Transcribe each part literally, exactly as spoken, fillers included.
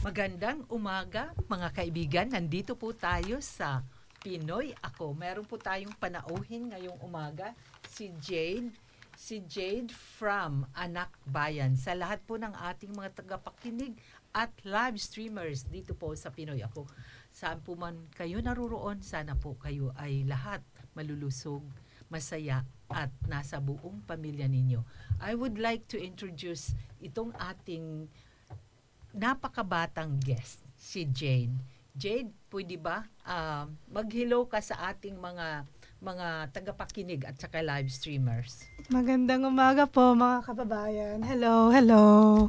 Magandang umaga mga kaibigan. Nandito po tayo sa Pinoy Ako. Meron po tayong panauhin ngayong umaga si Jade. Si Jade from Anak Bayan. Sa lahat po ng ating mga tagapakinig at live streamers dito po sa Pinoy Ako. Saan po man kayo naruroon, sana po kayo ay lahat malulusog, masaya at nasa buong pamilya ninyo. I would like to introduce itong ating napakabatang guest, si Jade. Jade, pwede ba uh, mag-hello ka sa ating mga mga tagapakinig at saka live streamers? Magandang umaga po mga kababayan. Hello, hello.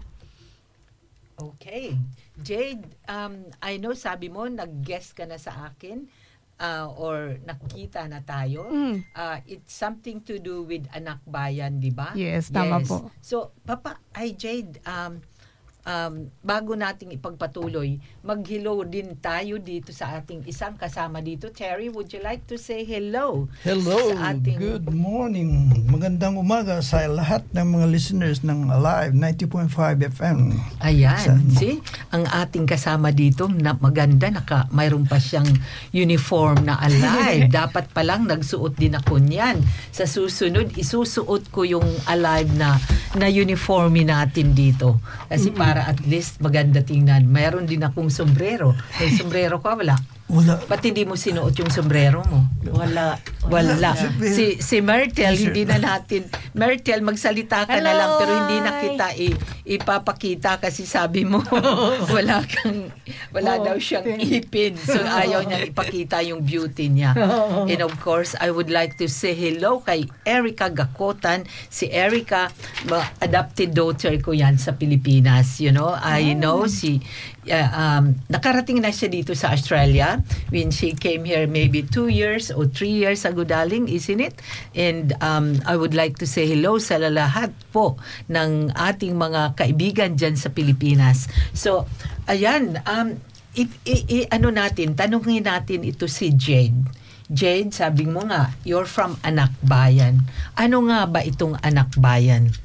Okay. Jade, um, I know sabi mo, nag-guest ka na sa akin uh, or nakita na tayo. Mm. Uh, it's something to do with Anak Bayan, di ba? Yes, tama yes. po. So, Papa, ay Jade, um, Um, bago nating ipagpatuloy, mag-hello din tayo dito sa ating isang kasama dito. Terry, would you like to say hello? Hello, sa ating... good morning. Magandang umaga sa lahat ng mga listeners ng Alive ninety point five F M. Ayan, sa... see? Ang ating kasama dito, na maganda, naka, mayroon pa siyang uniform na Alive. Dapat palang nagsuot din ako niyan. Sa susunod, isusuot ko yung Alive na, na uniform natin dito. Kasi mm-hmm. para at least maganda tingnan. Mayroon din akong sombrero. May sombrero ka, wala? Wala. Ba't hindi mo sinuot yung sombrero mo? Wala. Wala. Si si Myrtle, hindi na natin. Myrtle, magsalita ka Hello, na lang pero hindi na kita i, ipapakita kasi sabi mo wala kang wala oh, daw siyang ipin. So ayaw niya ipakita yung beauty niya. And of course, I would like to say hello kay Erica Gacotan. Si Erica, adopted daughter ko yan sa Pilipinas. You know, I know si uh, um, nakarating na siya dito sa Australia when she came here maybe two years or three years ago, darling, isn't it? And um, I would like to say hello sa lahat po ng ating mga kaibigan dyan sa Pilipinas. So, ayan, um, if, i, i, ano natin, tanungin natin ito si Jade. Jade, sabi mo nga, you're from Anak Bayan. Ano nga ba itong Anak Bayan?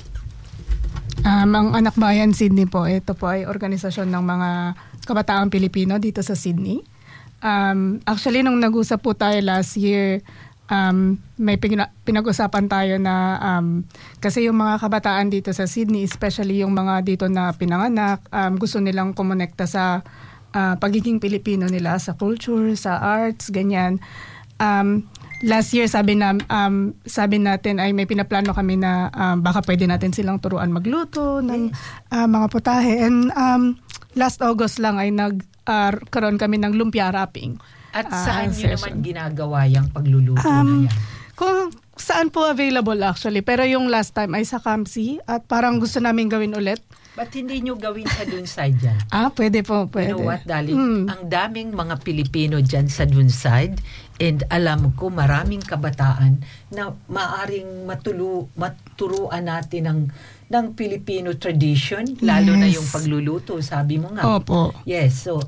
Um, ang Anak Bayan Sydney po, ito po ay organisasyon ng mga kabataang Pilipino dito sa Sydney. Um, actually, nung nag-usap po tayo last year, um, may pina- pinag-usapan tayo na um, kasi yung mga kabataan dito sa Sydney, especially yung mga dito na pinanganak, um, gusto nilang kumonekta sa uh, pagiging Pilipino nila, sa culture, sa arts, ganyan. Um, last year, sabi, na, um, sabi natin ay may pinaplano kami na um, baka pwede natin silang turuan magluto ng uh, mga putahe. And um, last August lang ay nag Uh, karoon kami ng lumpia wrapping. At saan uh, nyo naman ginagawa yung pagluluto um, na yan? Kung saan po available actually. Pero yung last time ay sa Campsie at parang gusto namin gawin ulit. Ba't hindi nyo gawin sa Dunside dyan? Ah, pwede po, pwede. You know what, darling? Hmm. Ang daming mga Pilipino dyan sa Dunside and alam ko maraming kabataan na maaring matulu, maturuan natin ng ng Filipino tradition, lalo yes. na yung pagluluto, sabi mo nga. Opo. Yes, so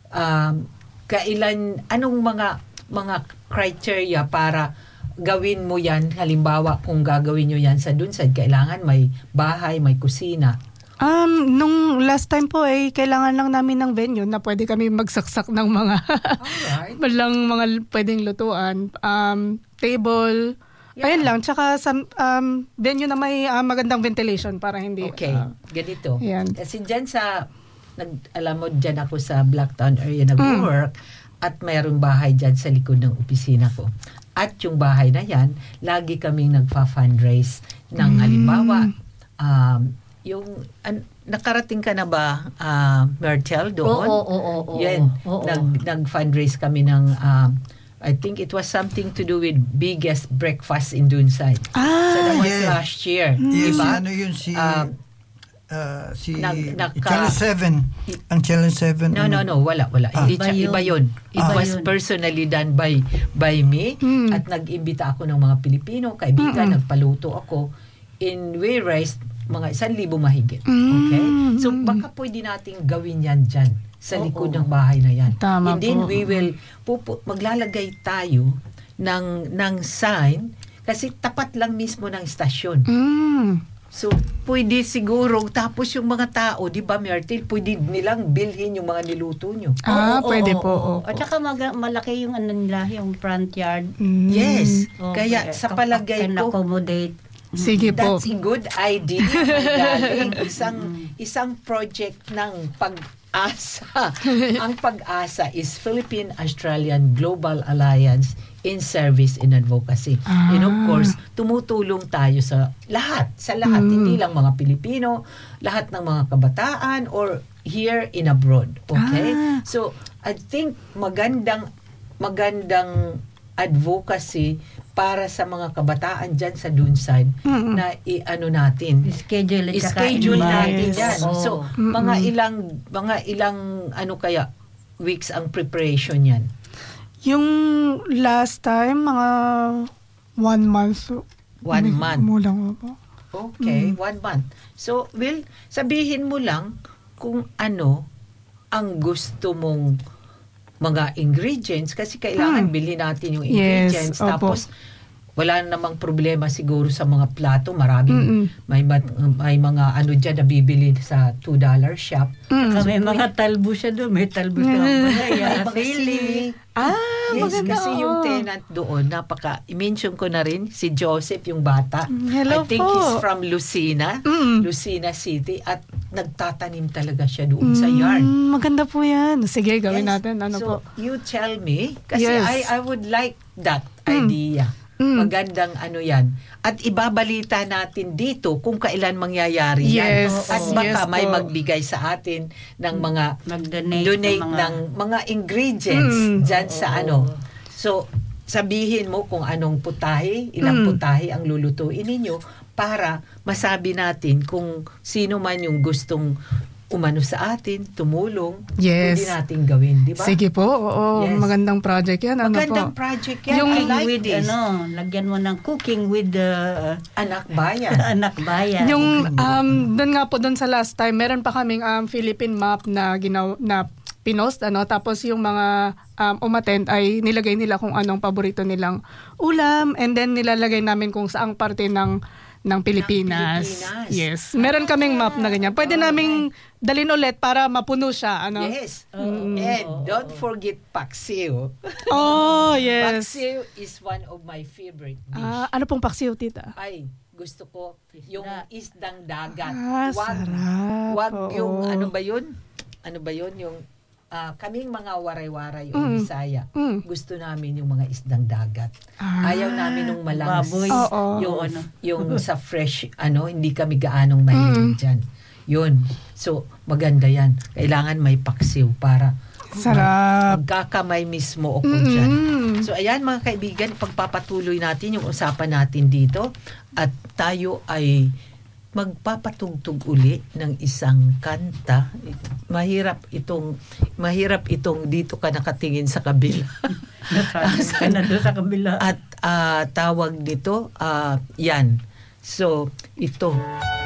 um, kailan, anong mga mga criteria para gawin mo yan? Halimbawa, kung gagawin nyo yan sa Dunside, kailangan may bahay, may kusina. Um, nung last time po eh, kailangan lang namin ng venue na pwede kami magsaksak ng mga walang mga pwedeng lutuan. Um, table, yeah. Ayun lang. Tsaka sa um, venue na may uh, magandang ventilation para hindi... Okay, uh, ganito. Yan. Kasi dyan sa, nag, alam mo, dyan ako sa Blacktown area nag-work mm. at mayroong bahay dyan sa likod ng opisina ko. At yung bahay na yan, lagi kaming nagpa-fundraise ng mm. halimbawa, um, yung an, nakarating ka na ba uh, Myrtle doon? Oo, oo, oo, oo. Yan, oo, oo. nag nag-fundraise kami ng um, I think it was something to do with biggest breakfast in Dunside. Ah, so that was yeah. last year. Yes, diba? ano yun si um, uh, si nag, naka, Channel seven. Ang Channel seven. No, no, no, wala, wala. Ah, Hindi siya, iba yun. It ah, was yun. personally done by by me hmm. at nag-imbita ako ng mga Pilipino, kaibigan, hmm. nagpaluto ako in we rice mga isang libo mahigit. Okay? So baka pwede nating gawin yan dyan sa likod oh, oh. ng bahay na yan. Tama And then po. we will pupu, maglalagay tayo ng ng sign kasi tapat lang mismo ng stasyon. Mm. So, pwede siguro, tapos yung mga tao, di ba, Myrtle, pwede nilang bilhin yung mga niluto nyo. Ah, Oo, pwede oo, po. oo. opo. At saka mag- malaki yung ano nila, yung front yard. Mm. Yes. Oo, Kaya sa palagay can ko, accommodate. Sige po. that's a good idea, my darling. Isang, isang project ng pag-asa. Ang pag-asa is Philippine-Australian Global Alliance in Service in Advocacy. Ah. And of course, tumutulong tayo sa lahat. Sa lahat. Mm. Hindi lang mga Pilipino, lahat ng mga kabataan or here in abroad. Okay? Ah. So, I think magandang magandang advocacy para sa mga kabataan dyan sa Dunside Mm-mm. na i-ano natin. Schedule at saka I-schedule invite. natin Yes. yan. Oo. So, Mm-mm. mga ilang mga ilang ano kaya weeks ang preparation yan. Yung last time, mga one month. One Umi- month. Umulang po. Okay, one month. So, Will, sabihin mo lang kung ano ang gusto mong mga ingredients kasi kailangan Hmm. bilhin natin yung Yes, ingredients. opo. Tapos, wala namang problema siguro sa mga plato. Maraming, Mm-mm. may, mat- may mga ano dyan na bibili sa two dollar shop. Mm. Saka may mga talbo siya doon. May talbo siya. May May mga sili. Ah, Yes, maganda. kasi oo. yung tenant doon, napaka, i-mention ko na rin, si Joseph, yung bata. Hello I think po. he's from Lucena, Mm. Lucena City, at nagtatanim talaga siya doon sa yard. Mm, maganda po yan. Sige, gawin Yes. natin. Ano so, po? you tell me, kasi Yes. I, I would like that Mm. idea. Mm. Magandang ano yan. At ibabalita natin dito kung kailan mangyayari yan. Yes. At Oo. baka Yes may po. magbigay sa atin ng mga Mag-donate donate ng ng mga- mga, ingredients Mm. dyan sa Oo. ano. So, sabihin mo kung anong putahe, ilang Mm. putahe ang lulutuin ninyo para masabi natin kung sino man yung gustong umano sa atin, tumulong, Yes. pwede natin gawin, di ba? Sige po. Oo, Yes. magandang project yan. Ano Magandang po? project yan. Yung I like with this. ano, lagyan mo ng cooking with the Anak bayan. anak bayan. Yung um doon nga po doon sa last time, meron pa kaming um Philippine map na ginaw na pinost ano tapos yung mga um, umattend ay nilagay nila kung anong paborito nilang ulam and then nilalagay namin kung saang parte ng ng Pilipinas. Pilipinas. Yes. Meron kaming map na ganyan. Pwede naming dalhin ulit para mapuno siya ano. Yes. Oo. And don't forget paksiw. Oh, yes. Paksiw is one of my favorite dish. Ah, ano pong paksiw, tita? Ay, gusto ko yung isdang dagat. Ah, sarap. Wag Oo. yung ano ba yun? Ano ba yun? Yung ah, kaming mga waray-waray o Mm. Bisaya. Mm. Gusto namin yung mga isdang dagat. Ah. Ayaw namin nung malangs. Baboy. Oo. Yung, yung sa fresh, ano, hindi kami gaanong mahilig Mm. dyan. Yun. So, maganda yan. Kailangan may paksiw para Sarap. magkakamay mismo ako dyan. Mm-mm. So, ayan mga kaibigan, pagpapatuloy natin yung usapan natin dito at tayo ay magpapatugtog uli ng isang kanta. Mahirap itong mahirap itong dito ka nakatingin sa kabila. Nasa ka na doon sa kabila. At ah, tawag dito, ah, yan. So, ito.